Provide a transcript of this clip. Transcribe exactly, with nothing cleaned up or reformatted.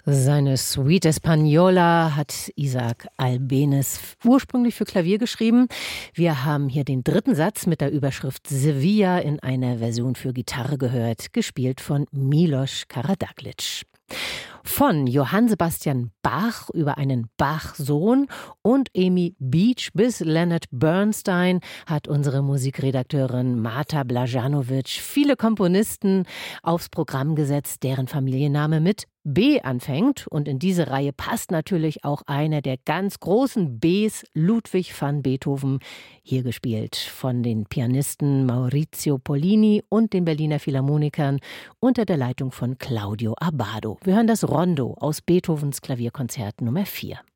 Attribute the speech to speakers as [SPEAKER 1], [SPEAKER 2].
[SPEAKER 1] Seine Suite Española hat Isaac Albéniz ursprünglich für Klavier geschrieben. Wir haben hier den dritten Satz mit der Überschrift Sevilla in einer Version für Gitarre gehört, gespielt von Milos Karađaglić. Von Johann Sebastian Bach über einen Bach-Sohn und Amy Beach bis Leonard Bernstein hat unsere Musikredakteurin Marta Blajanovic viele Komponisten aufs Programm gesetzt, deren Familienname mit B anfängt. Und in diese Reihe passt natürlich auch einer der ganz großen Bs, Ludwig van Beethoven, hier gespielt von den Pianisten Maurizio Pollini und den Berliner Philharmonikern unter der Leitung von Claudio Abbado. Wir hören das Rondo aus Beethovens Klavierkonzert Nummer vier.